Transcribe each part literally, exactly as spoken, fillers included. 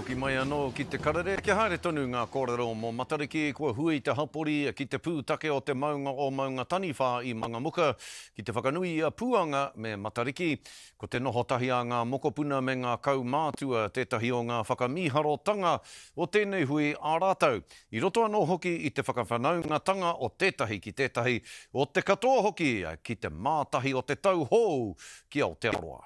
Hoki mai anō ki te karere, ki haere tonu ngā kōrero mō Matariki, kua hui te hapori ki te pūtake o te maunga o maunga taniwha i Mangamuka, ki te whakanui a Puanga me Matariki, ko te noho tahi a ngā mokopuna me ngā kaumātua, tētahi o ngā whakamiharotanga o tēnei hui ā rātau. I roto anō hoki i te whakawhanaungatanga o tētahi ki tētahi, o te katoa hoki ki te mātahi o te tau hou ki Aotearoa.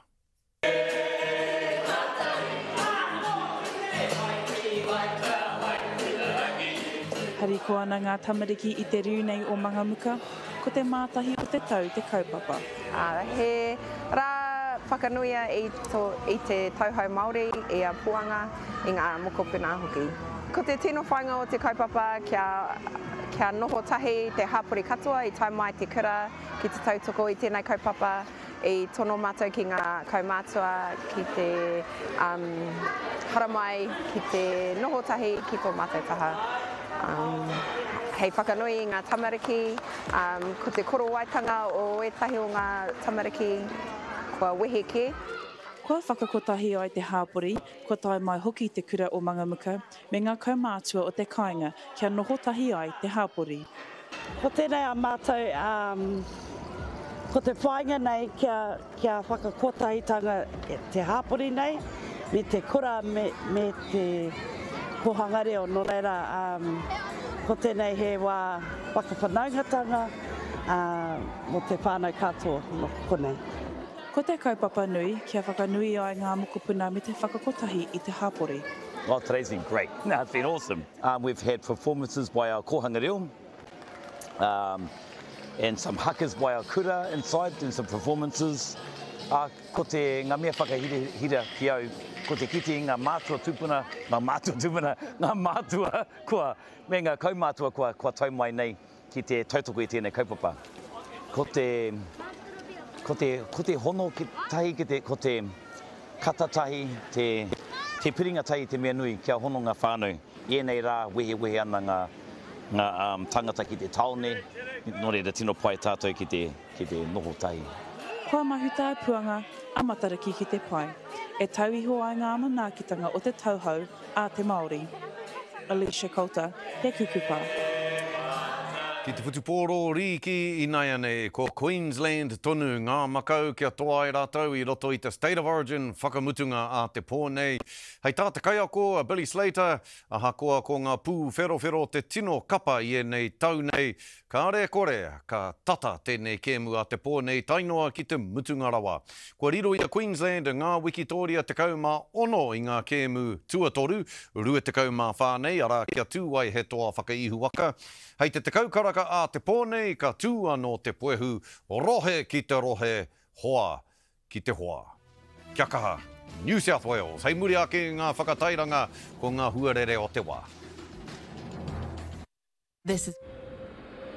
Hari ko ana ngā tamariki i te riu nei o Mangamuka, ko te mātahi o te tau te kaupapa. Uh, he rā whakanuia i, to, i te tauhau Māori i a Puanga i ngā mokopuna hoki. Ko te tino whainga o te kaupapa kia, kia noho tahi te hapori katoa i tai mai te kura ki te tautoko i tēnei kaupapa i tono mātou ki ngā kaumātua ki te um, haramai, ki te noho tahi ki tō mātou taha. Um, hei whakanui i ngā tamariki, um, ko te koro waitanga o etahi o ngā tamariki, kua wehe ke. Kua whakakotahi ai te hāpori, ko tai mai hoki te kura o Mangamuka, me ngā kaumātua o te kāinga, kia noho tahi ai te hāpori. Ko tēnei a mātou, um, ko te whainga nei kia, kia whakakotahitanga te hāpori nei, me te kura me, me te kohangare o no reira, um, ko tēnei he wā whakawhanaungatanga uh, mo te whānau katoa no konei. Ko te kaupapa nui, kia whakanui ai ngā mokopuna me te whakakotahi i te hāpori. Well, today's been great. No, it's been awesome. Um, we've had performances by our kohanga reo, um, and some hakas by our kura inside, and some performances. Uh, ko te ngā mea whakahira ki au, ko te kiti ngā mātua tupuna, ngā mātua tupuna, ngā mātua kua, me ngā kaumātua kua, kua tau mai nei ki te tautoko i tēnei kaupapa. Ko te, ko te, ko te hono ki tahi, ki te, ko te kata tahi, te, te piringa tahi te mea nui kia hono ngā whānau. Ienei rā wehe wehe ana ngā, ngā um, tangata ki te taone, nō reira tino pai tātou ki te, ki te noho tahi. Kua mahuta Puanga, a Matariki ki te pai. E tau iho ai ngā manaakitanga o te tauhau a te Māori. Alicia Coulter, He Kukupa. Ki te whutupōro riki i nai ane, ko Queensland tonu ngā makau kia toa i rātau i roto i te State of Origin whakamutunga a te pōnei. Hei tā te kaiako a Billy Slater, a hakoa ko ngā pū whero-whero te tino kapa i e nei tau nei. Ka are kore, ka tata tēnei kēmu a te pōnei tainoa ki te mutunga rawa. Kua riro i a Queensland ngā Wikitoria te kaumā ono i ngā kēmu tuatoru, rua te kaumā whānei, ara kia tūwai he toa whakaihu waka. Hei te te kaukaraka a te pōnei, ka tū anō te poehu, rohe ki te rohe, hoa ki te hoa. Kia kaha, New South Wales, hei muri ake ngā whakatairanga ko ngā huarere o te wā. This is